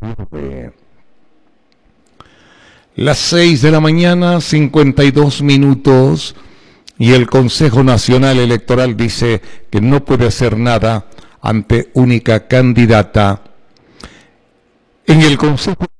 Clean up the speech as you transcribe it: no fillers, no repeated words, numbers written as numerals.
Las 6 de la mañana, 52 minutos, y el Consejo Nacional Electoral dice que no puede hacer nada ante única candidata. En el Consejo